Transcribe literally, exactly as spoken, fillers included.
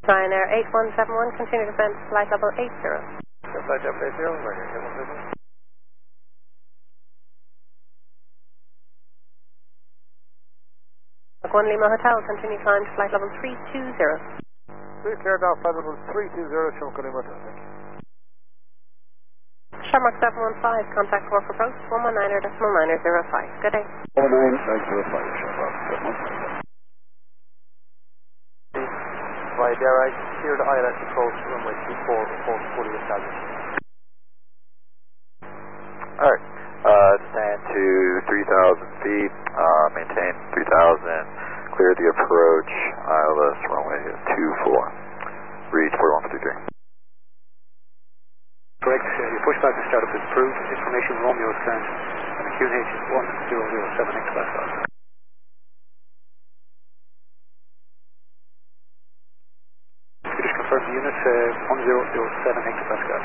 Ryanair eight one seven one, continue to descend to flight level eight zero. Flight level eight zero, Ryanair eight one seven one. one Lima Hotel, continue climb to flight level three two zero. Please clear down flight level three two zero, Shamrock Lima Hotel, thank you. Shamrock seven one five, contact Cork approach, one one niner decimal niner zero five. Good day. one one nine nine zero five, Shamrock seven one five. Via Dare, clear the I L S approach, runway two four, report fully established. Alright, uh, descend to three thousand feet, uh, maintain three thousand, clear the approach, I L S runway two four, reach four one fifty-three. Correct, uh, your pushback and startup is approved, information Romeo is current, and the Q N H is one zero zero seven X Pascal. Confirm the unit, uh, one zero zero seven X Pascal.